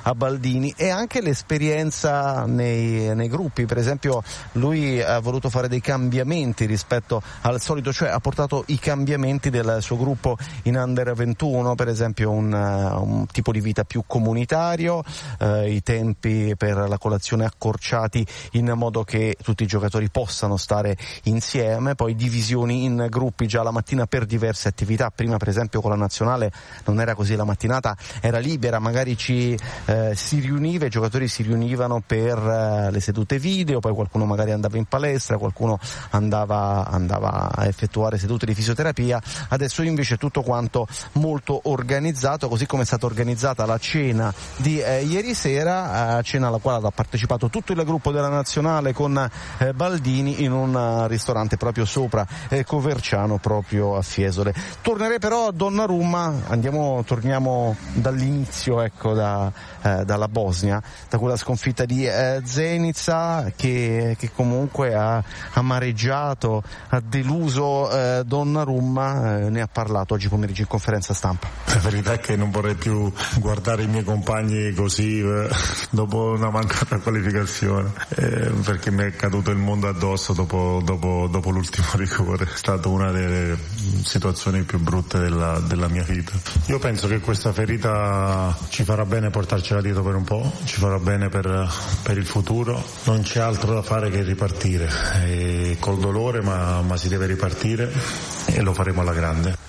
a Baldini, e anche l'esperienza nei gruppi. Per esempio lui ha voluto fare dei cambiamenti rispetto al solito, cioè ha portato i cambiamenti del suo gruppo in Under 21, per esempio un tipo di vita più comunitario, i tempi per la colazione accorciati in modo che tutti i giocatori possano stare insieme, poi divisioni in gruppi già la mattina per diverse attività. Prima per esempio con la nazionale non era così, la mattinata era libera, magari si riuniva, i giocatori si riunivano per le sedute video, poi qualcuno magari andava in palestra, qualcuno andava a effettuare sedute di fisioterapia. Adesso invece tutto quanto molto organizzato, così come è stata organizzata la cena di ieri sera, cena alla quale ha partecipato tutto il gruppo della nazionale con Baldini in un ristorante proprio sopra Coverciano, proprio a Fiesole. Tornerei però a Donnarumma, torniamo dall'inizio, ecco, dalla Bosnia, da quella sconfitta di Zenica che comunque ha amareggiato, ha deluso Donnarumma. Ne ha parlato oggi pomeriggio in conferenza stampa. La verità è che non vorrei più guardare i miei compagni così dopo una mancata qualificazione, perché mi è caduto il mondo addosso dopo l'ultimo rigore. È stata una delle situazioni più brutte della mia vita. Io penso che questa ferita ci farà bene portarcela dietro per un po', ci farà bene per il futuro. Non c'è altro da fare che ripartire, col dolore, ma si deve ripartire e lo faremo alla grande.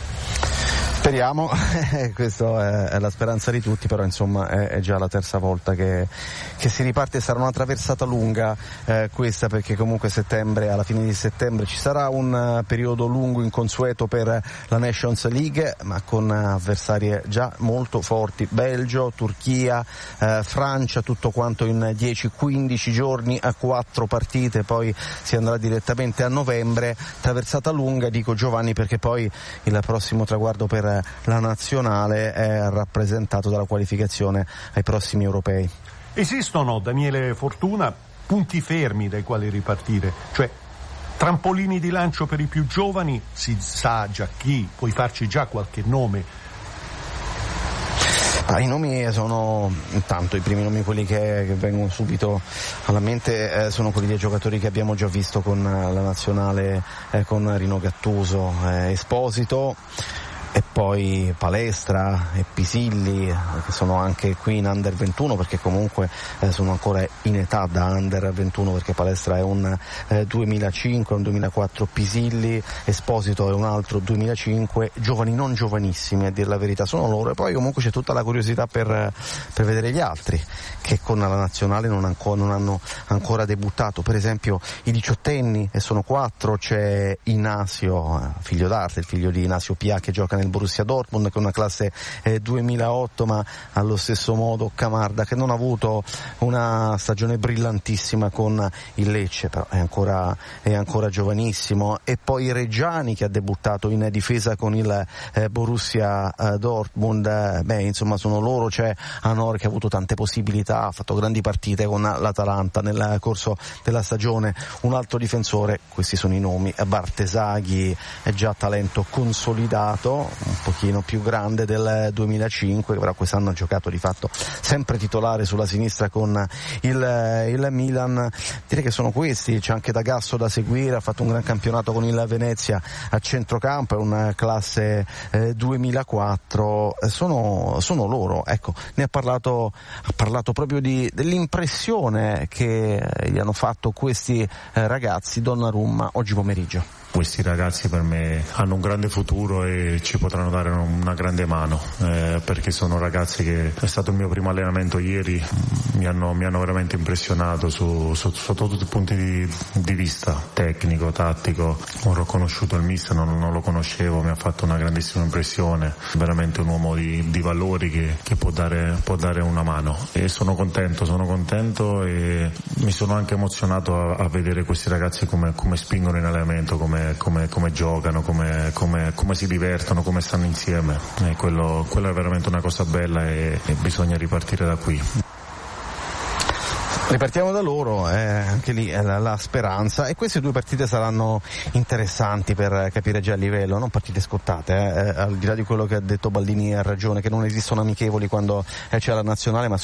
Speriamo, questa è la speranza di tutti, però insomma è già la terza volta che si riparte. Sarà una traversata lunga questa, perché comunque alla fine di settembre ci sarà un periodo lungo inconsueto per la Nations League, ma con avversarie già molto forti: Belgio, Turchia, Francia, tutto quanto in 10-15 giorni a 4 partite, poi si andrà direttamente a novembre. Traversata lunga, dico Giovanni, perché poi il prossimo traguardo per la nazionale è rappresentato dalla qualificazione ai prossimi europei. Esistono, Daniele Fortuna, punti fermi dai quali ripartire, cioè trampolini di lancio per i più giovani? Si sa già chi? Puoi farci già qualche nome? I nomi sono, intanto i primi nomi, quelli che vengono subito alla mente sono quelli dei giocatori che abbiamo già visto con la nazionale, con Rino Gattuso, Esposito, e poi Palestra e Pisilli, che sono anche qui in Under 21, perché comunque sono ancora in età da Under 21, perché Palestra è un 2005, un 2004, Pisilli, Esposito è un altro 2005, giovani non giovanissimi a dire la verità sono loro. E poi comunque c'è tutta la curiosità per vedere gli altri che con la nazionale non hanno ancora debuttato, per esempio i diciottenni, e sono 4, c'è Inasio, figlio d'arte, il figlio di Inasio Pia, che gioca nel Borussia Dortmund, che è una classe 2008, ma allo stesso modo Camarda, che non ha avuto una stagione brillantissima con il Lecce, però è ancora giovanissimo. E poi Reggiani, che ha debuttato in difesa con il Borussia Dortmund. Insomma sono loro. C'è Anor, che ha avuto tante possibilità, ha fatto grandi partite con l'Atalanta nel corso della stagione. Un altro difensore, questi sono i nomi: Bartesaghi è già talento consolidato, un pochino più grande del 2005, però quest'anno ha giocato di fatto sempre titolare sulla sinistra con il Milan. Direi che sono questi. C'è anche D'Agasso da seguire, ha fatto un gran campionato con il Venezia a centrocampo, è una classe 2004, sono loro. Ecco, ha parlato proprio dell'impressione che gli hanno fatto questi ragazzi Donnarumma oggi pomeriggio. Questi ragazzi per me hanno un grande futuro e ci potranno dare una grande mano, perché sono ragazzi che, è stato il mio primo allenamento ieri, mi hanno veramente impressionato sotto tutti i punti di vista, tecnico, tattico. Ho conosciuto il mister, non lo conoscevo, mi ha fatto una grandissima impressione, veramente un uomo di valori che può dare una mano, e sono contento e mi sono anche emozionato a vedere questi ragazzi come spingono in allenamento, come giocano, come si divertono, come stanno insieme. Quello è veramente una cosa bella e bisogna ripartire da qui. Ripartiamo da loro, anche lì è la speranza, e queste due partite saranno interessanti per capire già il livello, non partite scottate, al di là di quello che ha detto Baldini, ha ragione che non esistono amichevoli quando c'è la nazionale, ma